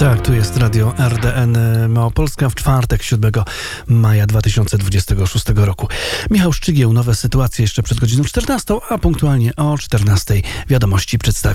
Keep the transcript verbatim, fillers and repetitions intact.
Tak, tu jest radio R D N Małopolska w czwartek, siódmego maja dwa tysiące dwudziestego szóstego roku. Michał Szczygieł, nowe sytuacje jeszcze przed godziną czternastą, a punktualnie o czternastej wiadomości przedstawi.